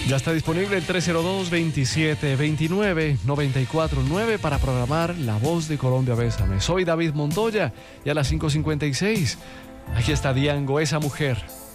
Ya está disponible el 302-2729-949 para programar La Voz de Colombia Bésame. Soy David Montoya y a las 5:56 aquí está Diango, esa mujer.